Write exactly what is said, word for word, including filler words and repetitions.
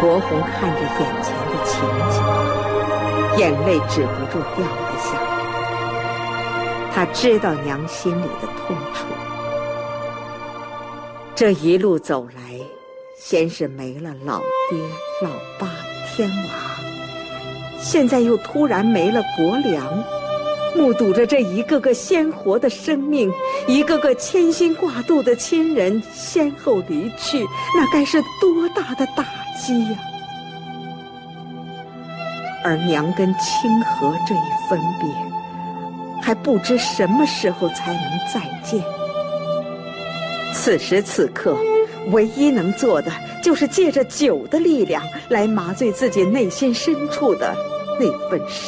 国红看着眼前的情景，眼泪止不住掉了下来。他知道娘心里的痛楚。这一路走来，先是没了老爹、老爸、天娃，现在又突然没了国良。目睹着这一个个鲜活的生命，一个个牵心挂肚的亲人先后离去，那该是多大的打击呀！而娘跟清河这一分别，还不知什么时候才能再见。此时此刻，唯一能做的就是借着酒的力量来麻醉自己内心深处的那份